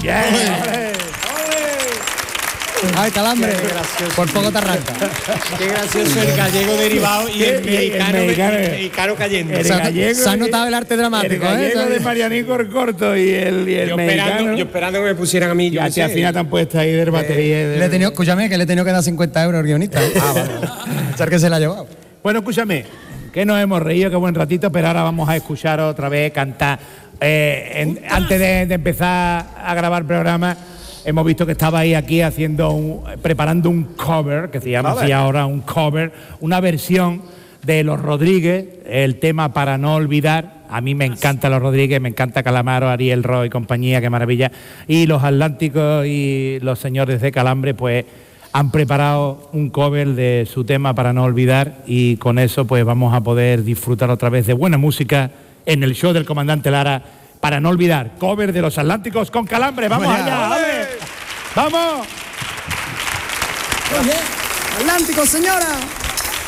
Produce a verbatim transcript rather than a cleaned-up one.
Yeah. Ay, Calambre, por poco te arranca. Qué gracioso el gallego derivado y el mexicano, el mexicano, el mexicano cayendo. El gallego, se ha notado el arte dramático. El gallego ¿eh? de Marianico el corto y el, y el yo, mexicano. esperando, yo esperando que me pusieran a mí. Yo ya sé. al final te han puesto ahí de batería. Eh, de... le he tenido, escúchame, que le he tenido que dar cincuenta euros al guionista. ¿eh? Ah, vale. Echar que se la ha llevado. Bueno, escúchame, que nos hemos reído, qué buen ratito, pero ahora vamos a escuchar otra vez cantar. Eh, en, antes de, de empezar a grabar el programa, hemos visto que estabais aquí haciendo un, preparando un cover, que se llama así ahora un cover, una versión de Los Rodríguez, el tema Para no olvidar. A mí me encanta Los Rodríguez, me encanta Calamaro, Ariel Roy y compañía, qué maravilla. Y los Atlánticos y los señores de Calambre, pues han preparado un cover de su tema Para no olvidar, y con eso pues vamos a poder disfrutar otra vez de buena música en el show del Comandante Lara. Para no olvidar, cover de los Atlánticos con Calambre. ¡Vamos Vaya, allá! ¡Vale! ¡Vamos! Oye, Atlántico, señora.